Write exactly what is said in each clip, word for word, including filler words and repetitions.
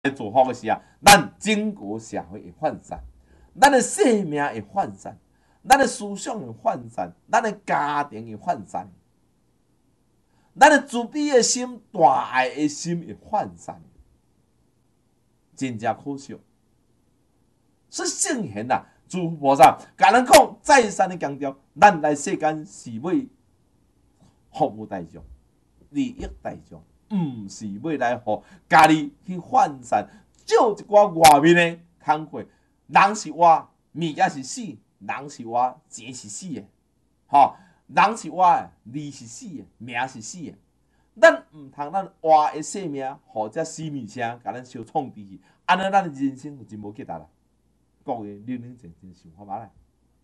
做好的是啊，咱整个社会会涣散，咱的生命会涣散，咱的思想会涣散，咱的家庭会涣散，咱的慈悲的心、大爱的心会涣散，真正可惜。所以圣贤啊，诸佛菩萨，甲咱讲再三的强调，咱来世间是要服务大众、利益大众。毋是要来互家己去涣散，借一寡外面的工课，人是活，物件是死；人是活，钱是死的。吼，人是活的，利是死的，命是死的。咱毋通咱活的生命，互这死物件甲咱相创伫去，安尼咱的人生就真无价值啦。各位，冷冷静静想看觅咧，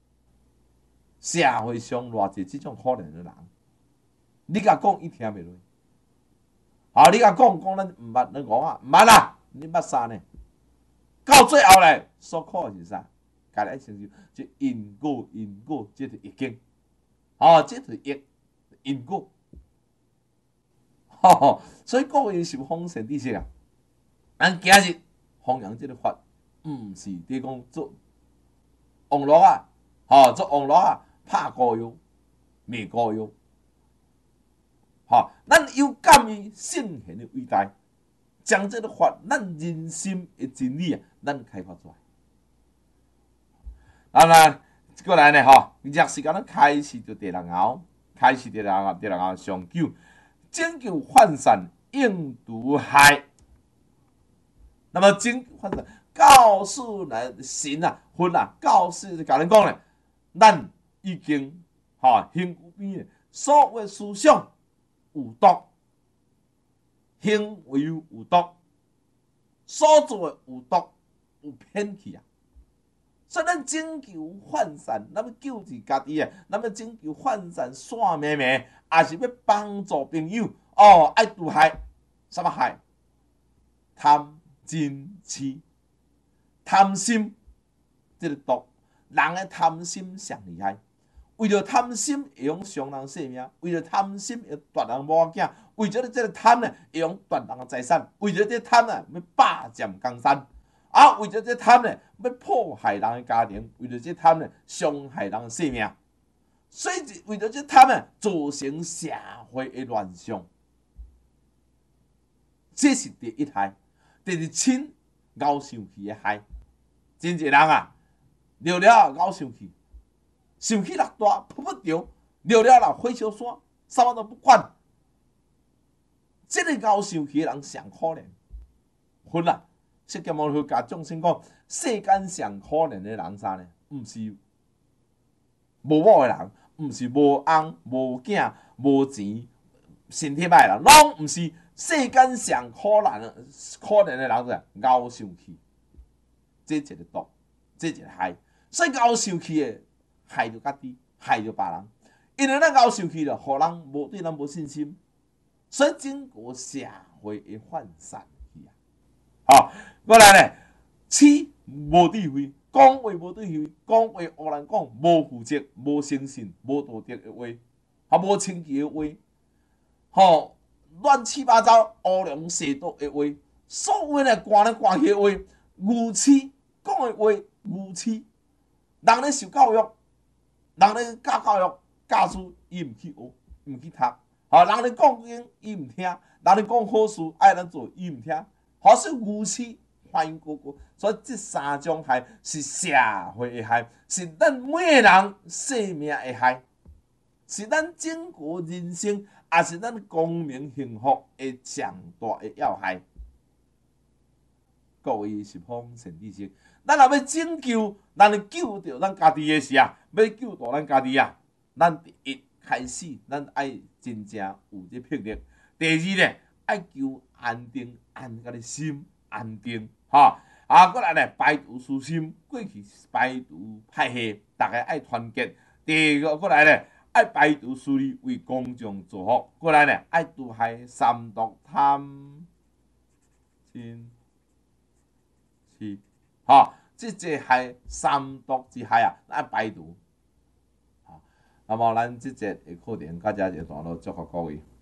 社会上偌济即种可怜的人，你甲讲伊听袂落。啊！你甲讲讲，咱毋捌，咱讲啊，毋捌啦，你捌啥呢？到最后咧，所苦是啥？家己爱承受，即因果，因果，即是易经，哦，即是易因果，吼、哦，所以各位受封神知识啊，咱今日弘扬即个法，毋是伫讲做网络啊，吼、哦，做网络啊，拍膏药、卖膏药。吼，咱有感于圣贤的伟大，将这个法，咱人心的真理啊，咱开发出来。啊那过来呢，吼，若是讲咱开始就第六爻，开始第六爻，第六爻上九，拯救涣散，应毒害。那么拯救涣散，告诉咱神啊，佛啊，告诉甲咱讲咧，咱已经吼身躯边所有思想。有毒，行为有毒，所做的有毒，有偏去啊！所以咱拯救涣散，咱要救治家己啊，咱要拯救涣散散妹妹，也是要帮助朋友哦，爱毒害，什么害？贪、嗔、痴、贪心，这个毒，人的贪心上厉害。为了贪心会用伤人性命，为了贪心会夺人某仔囝，为咗这个贪呢会用夺人的财产，为了这贪呢要霸占江山，啊，为了这贪呢要破坏人的家庭，为了这贪呢伤害人的性命，所以为了这贪呢造成社会的乱象，这是第一害。第二，亲咬生气的害，真侪人啊，聊了咬生气。生气落大，扑不着，了了啦，火烧山，啥物都不管。这个熬生气的人上可怜。分啦，释迦牟尼佛甲众生讲，世间上可怜的人啥呢？毋是无某的人，毋是无翁、无囝、无钱、身体歹人，拢毋是世间上可怜的可怜的人是熬生气。这一个毒，这一个害，所以熬生气的。害着家己，害着别人，因为咱熬生气了，互人无对咱无信心，所以整个社会会涣散去啊！好，过来咧，痴无智慧，讲话无智慧，讲话胡乱讲，无负责、无诚信、无道德的话，啊，无清气的话，吼，乱七八糟、乌龙邪道的话，所有咧寒咧寒气的话，愚痴讲的话，愚痴，人咧受教育。人咧教教育教书，伊毋去学，毋去读，吼，人咧讲经，伊毋听；人咧讲好事，爱咱做，伊毋听。好是愚痴，欢迎过过。所以这三种害是社会的害，是咱每个人生命的害，是咱整个人生，也是咱光明幸福的上大的要害。各位是方善知识。咱若要拯救，咱要救着咱家己的时啊，要救到咱家己啊，咱第一开始，咱爱真正有这魄力。第二咧，爱求安定，安家己心安定，哈啊，过来咧，排除私心，过去排除派系，大家爱团结。第二个过来咧，爱排除私利，为公众做福。过来咧，爱除害三毒贪、嗔、痴。吼，即个害三毒之害啊，咱排除。好，那么咱即节的课程到这就段落，祝福各位。